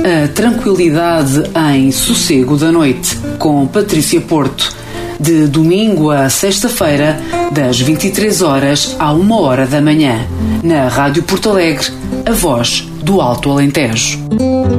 a tranquilidade em Sossego da Noite, com Patrícia Porto, de domingo a sexta-feira, das 23 horas à 1h da manhã, na Rádio Porto Alegre, a voz do Alto Alentejo.